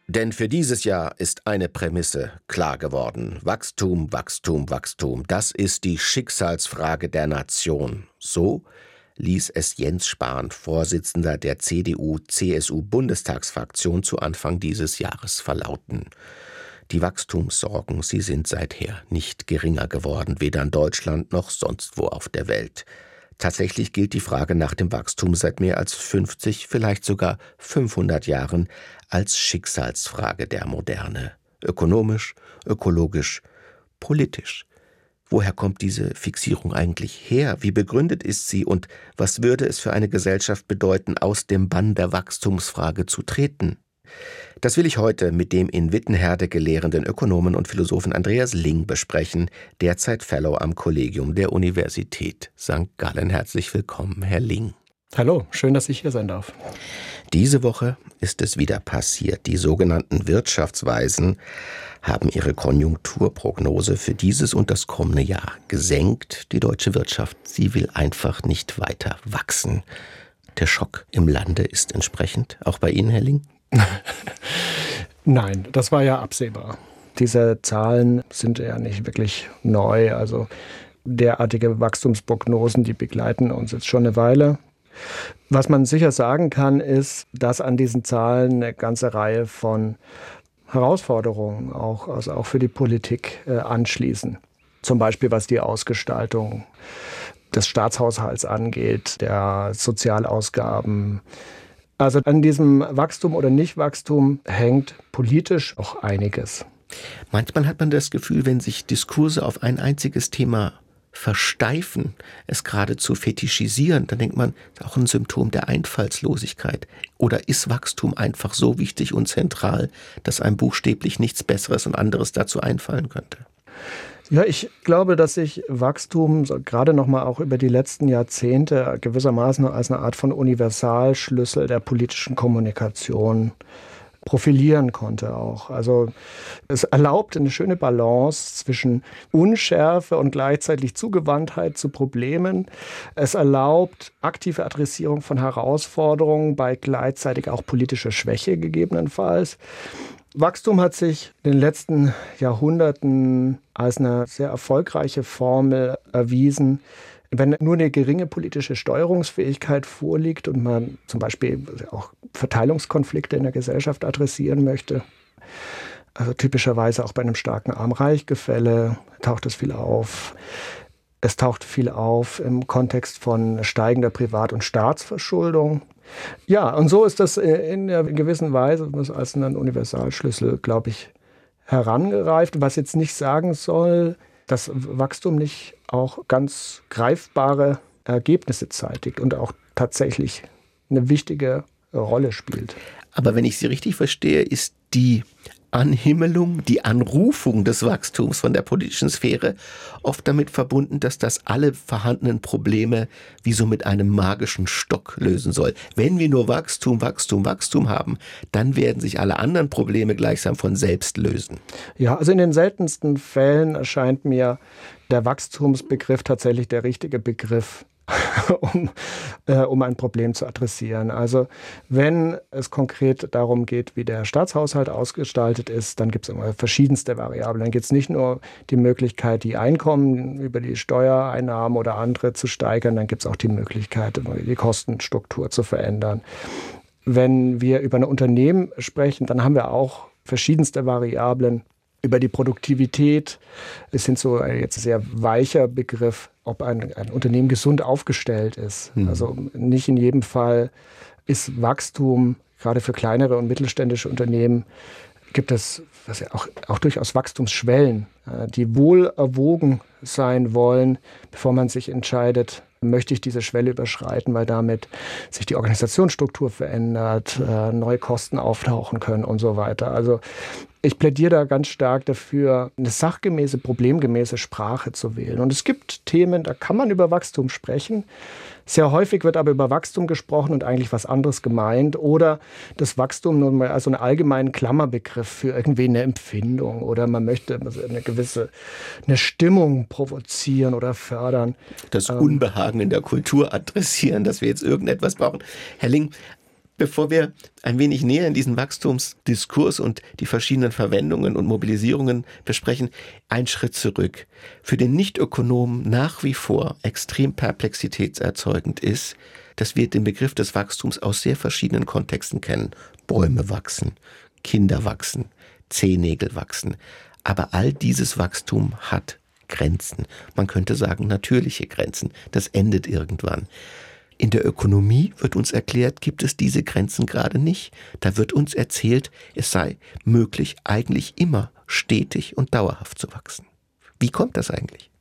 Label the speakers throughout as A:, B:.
A: Denn für dieses Jahr ist eine Prämisse klar geworden. Wachstum, Wachstum, Wachstum. Das ist die Schicksalsfrage der Nation. So ließ es Jens Spahn, Vorsitzender der CDU-CSU-Bundestagsfraktion, zu Anfang dieses Jahres verlauten. Die Wachstumssorgen, sie sind seither nicht geringer geworden, weder in Deutschland noch sonst wo auf der Welt. Tatsächlich gilt die Frage nach dem Wachstum seit mehr als 50, vielleicht sogar 500 Jahren als Schicksalsfrage der Moderne. Ökonomisch, ökologisch, politisch. Woher kommt diese Fixierung eigentlich her? Wie begründet ist sie? Und was würde es für eine Gesellschaft bedeuten, aus dem Bann der Wachstumsfrage zu treten? Das will ich heute mit dem in Wittenherde gelehrenden Ökonomen und Philosophen Andreas Ling besprechen, derzeit Fellow am Kollegium der Universität St. Gallen. Herzlich willkommen, Herr Ling.
B: Hallo, schön, dass ich hier sein darf.
A: Diese Woche ist es wieder passiert. Die sogenannten Wirtschaftsweisen haben ihre Konjunkturprognose für dieses und das kommende Jahr gesenkt. Die deutsche Wirtschaft, sie will einfach nicht weiter wachsen. Der Schock im Lande ist entsprechend, auch bei Ihnen, Herr Ling?
B: Nein, das war ja absehbar. Diese Zahlen sind ja nicht wirklich neu. Also derartige Wachstumsprognosen, die begleiten uns jetzt schon eine Weile. Was man sicher sagen kann, ist, dass an diesen Zahlen eine ganze Reihe von Herausforderungen auch für die Politik anschließen. Zum Beispiel was die Ausgestaltung des Staatshaushalts angeht, der Sozialausgaben. Also an diesem Wachstum oder Nichtwachstum hängt politisch auch einiges.
A: Manchmal hat man das Gefühl, wenn sich Diskurse auf ein einziges Thema versteifen, es geradezu fetischisieren, dann denkt man, das ist auch ein Symptom der Einfallslosigkeit. Oder ist Wachstum einfach so wichtig und zentral, dass einem buchstäblich nichts Besseres und anderes dazu einfallen könnte?
B: Ja, ich glaube, dass sich Wachstum gerade noch mal auch über die letzten Jahrzehnte gewissermaßen als eine Art von Universalschlüssel der politischen Kommunikation profilieren konnte auch. Also es erlaubt eine schöne Balance zwischen Unschärfe und gleichzeitig Zugewandtheit zu Problemen. Es erlaubt aktive Adressierung von Herausforderungen bei gleichzeitig auch politischer Schwäche gegebenenfalls. Wachstum hat sich in den letzten Jahrhunderten als eine sehr erfolgreiche Formel erwiesen. Wenn nur eine geringe politische Steuerungsfähigkeit vorliegt und man zum Beispiel auch Verteilungskonflikte in der Gesellschaft adressieren möchte, also typischerweise auch bei einem starken Arm-Reich-Gefälle taucht es viel auf. Es taucht viel auf im Kontext von steigender Privat- und Staatsverschuldung. Ja, und so ist das in einer gewissen Weise als ein Universalschlüssel, glaube ich, herangereift, was jetzt nicht sagen soll, dass Wachstum nicht auch ganz greifbare Ergebnisse zeitigt und auch tatsächlich eine wichtige Rolle spielt.
A: Aber wenn ich Sie richtig verstehe, ist die Anhimmelung, die Anrufung des Wachstums von der politischen Sphäre oft damit verbunden, dass das alle vorhandenen Probleme wie so mit einem magischen Stock lösen soll. Wenn wir nur Wachstum, Wachstum, Wachstum haben, dann werden sich alle anderen Probleme gleichsam von selbst lösen.
B: Ja, also in den seltensten Fällen erscheint mir der Wachstumsbegriff tatsächlich der richtige Begriff, um ein Problem zu adressieren. Also wenn es konkret darum geht, wie der Staatshaushalt ausgestaltet ist, dann gibt es immer verschiedenste Variablen. Dann gibt es nicht nur die Möglichkeit, die Einkommen über die Steuereinnahmen oder andere zu steigern, dann gibt es auch die Möglichkeit, die Kostenstruktur zu verändern. Wenn wir über ein Unternehmen sprechen, dann haben wir auch verschiedenste Variablen über die Produktivität bis hin zu jetzt ein sehr weicher Begriff, ob ein Unternehmen gesund aufgestellt ist. Also nicht in jedem Fall ist Wachstum, gerade für kleinere und mittelständische Unternehmen, gibt es auch durchaus Wachstumsschwellen, die wohl erwogen sein wollen, bevor man sich entscheidet, möchte ich diese Schwelle überschreiten, weil damit sich die Organisationsstruktur verändert, neue Kosten auftauchen können und so weiter. Also ich plädiere da ganz stark dafür, eine sachgemäße, problemgemäße Sprache zu wählen. Und es gibt Themen, da kann man über Wachstum sprechen. Sehr häufig wird aber über Wachstum gesprochen und eigentlich was anderes gemeint. Oder das Wachstum nur mal als so einen allgemeinen Klammerbegriff für irgendwie eine Empfindung. Oder man möchte eine Stimmung provozieren oder fördern.
A: Das Unbehagen in der Kultur adressieren, dass wir jetzt irgendetwas brauchen. Herr Ling, Bevor wir ein wenig näher in diesen Wachstumsdiskurs und die verschiedenen Verwendungen und Mobilisierungen besprechen, ein Schritt zurück. Für den Nichtökonomen nach wie vor extrem perplexitätserzeugend ist, dass wir den Begriff des Wachstums aus sehr verschiedenen Kontexten kennen. Bäume wachsen, Kinder wachsen, Zehennägel wachsen. Aber all dieses Wachstum hat Grenzen. Man könnte sagen, natürliche Grenzen. Das endet irgendwann. In der Ökonomie wird uns erklärt, gibt es diese Grenzen gerade nicht. Da wird uns erzählt, es sei möglich, eigentlich immer stetig und dauerhaft zu wachsen. Wie kommt das eigentlich?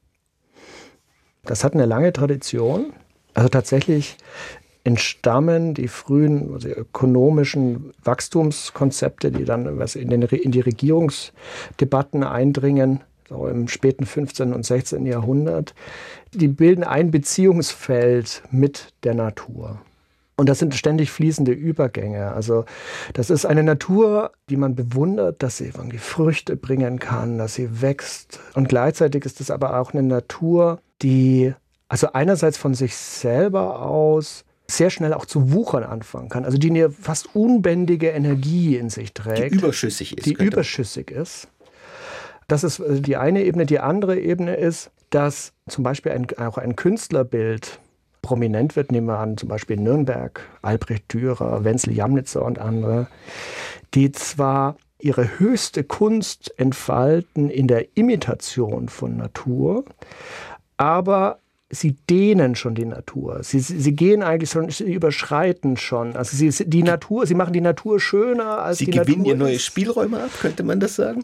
B: Das hat eine lange Tradition. Also tatsächlich entstammen die frühen ökonomischen Wachstumskonzepte, die dann in die Regierungsdebatten eindringen, so im späten 15. und 16. Jahrhundert, die bilden ein Beziehungsfeld mit der Natur. Und das sind ständig fließende Übergänge. Also das ist eine Natur, die man bewundert, dass sie irgendwie Früchte bringen kann, dass sie wächst. Und gleichzeitig ist es aber auch eine Natur, die also einerseits von sich selber aus sehr schnell auch zu wuchern anfangen kann. Also die eine fast unbändige Energie in sich trägt.
A: Die überschüssig ist.
B: Die überschüssig ist. Das ist die eine Ebene. Die andere Ebene ist, dass zum Beispiel auch ein Künstlerbild prominent wird. Nehmen wir an, zum Beispiel in Nürnberg, Albrecht Dürer, Wenzel Jamnitzer und andere, die zwar ihre höchste Kunst entfalten in der Imitation von Natur, aber sie dehnen schon die Natur. Sie gehen eigentlich schon, sie überschreiten schon. Also sie machen die Natur schöner als die Natur.
A: Sie gewinnen ihr neue Spielräume ab, könnte man das sagen?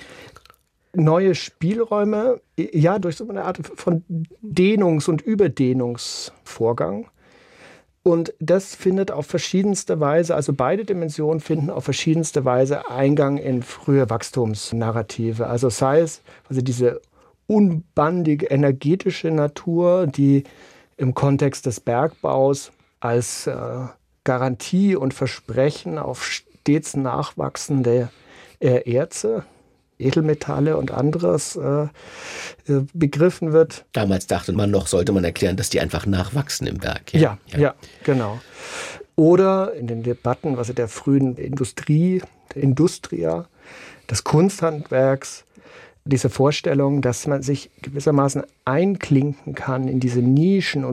B: Neue Spielräume, ja, durch so eine Art von Dehnungs- und Überdehnungsvorgang. Und das findet auf verschiedenste Weise, also beide Dimensionen finden auf verschiedenste Weise Eingang in frühe Wachstumsnarrative. Also sei es diese unbandige, energetische Natur, die im Kontext des Bergbaus als Garantie und Versprechen auf stets nachwachsende Erze, Edelmetalle und anderes begriffen wird.
A: Damals dachte man noch, sollte man erklären, dass die einfach nachwachsen im Berg.
B: Ja, genau. Oder in den Debatten der frühen Industrie, der Industria, des Kunsthandwerks, diese Vorstellung, dass man sich gewissermaßen einklinken kann in diese Nischen und